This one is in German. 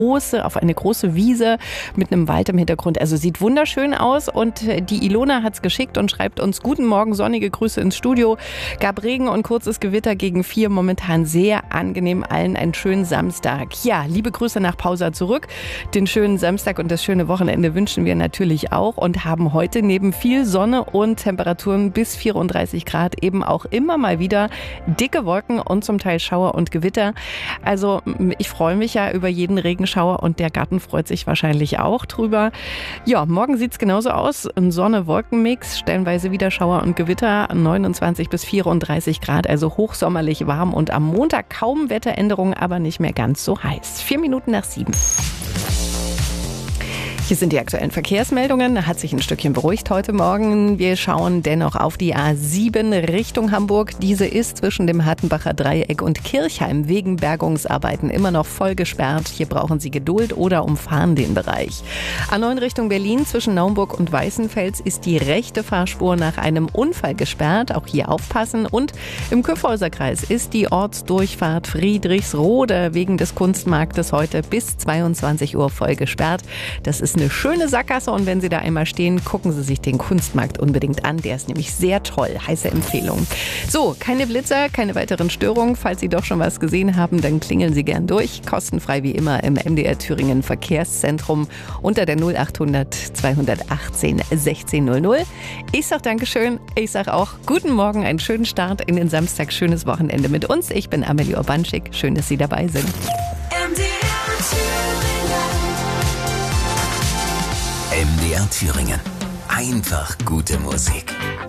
auf eine große Wiese mit einem Wald im Hintergrund. Also sieht wunderschön aus und die Ilona hat's geschickt und schreibt uns: Guten Morgen, sonnige Grüße ins Studio. Gab Regen und kurzes Gewitter gegen 4, momentan sehr angenehm, allen einen schönen Samstag. Ja, liebe Grüße nach Pausa zurück. Den schönen Samstag und das schöne Wochenende wünschen wir natürlich auch und haben heute neben viel Sonne und Temperaturen bis 34 Grad eben auch immer mal wieder dicke Wolken und zum Teil Schauer und Gewitter. Also ich freue mich ja über jeden Regenschauer und der Garten freut sich wahrscheinlich auch drüber. Ja, morgen sieht's genauso aus. Ein Sonne-Wolken-Mix, stellenweise wieder Schauer und Gewitter, 29 bis 34 Grad, also hochsommerlich warm und am Montag kaum Wetteränderungen, aber nicht mehr ganz so heiß. 4 Minuten nach 7. Hier sind die aktuellen Verkehrsmeldungen. Hat sich ein Stückchen beruhigt heute Morgen. Wir schauen dennoch auf die A7 Richtung Hamburg. Diese ist zwischen dem Hartenbacher Dreieck und Kirchheim wegen Bergungsarbeiten immer noch voll gesperrt. Hier brauchen Sie Geduld oder umfahren den Bereich. A9 Richtung Berlin zwischen Naumburg und Weißenfels ist die rechte Fahrspur nach einem Unfall gesperrt. Auch hier aufpassen. Und im Kyffhäuserkreis ist die Ortsdurchfahrt Friedrichsroda wegen des Kunstmarktes heute bis 22 Uhr voll gesperrt. Das ist eine schöne Sackgasse und wenn Sie da einmal stehen, gucken Sie sich den Kunstmarkt unbedingt an. Der ist nämlich sehr toll. Heiße Empfehlung. So, keine Blitzer, keine weiteren Störungen. Falls Sie doch schon was gesehen haben, dann klingeln Sie gern durch. Kostenfrei wie immer im MDR Thüringen Verkehrszentrum unter der 0800 218 1600. Ich sag Dankeschön. Ich sag auch guten Morgen, einen schönen Start in den Samstag, schönes Wochenende mit uns. Ich bin Amelie Urbanschik. Schön, dass Sie dabei sind. MDR Thüringen. Einfach gute Musik.